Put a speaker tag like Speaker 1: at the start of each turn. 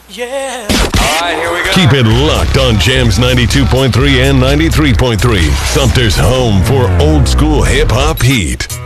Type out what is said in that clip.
Speaker 1: Yeah.
Speaker 2: All right, here we go.
Speaker 3: Keep it locked on Jams 92.3 and 93.3. Sumter's home for old school hip hop heat.